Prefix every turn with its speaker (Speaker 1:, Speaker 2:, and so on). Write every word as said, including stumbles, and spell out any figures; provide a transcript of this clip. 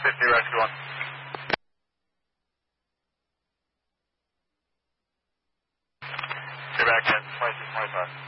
Speaker 1: fifty, rescue one. Stay back in, twenty-six, twenty-five.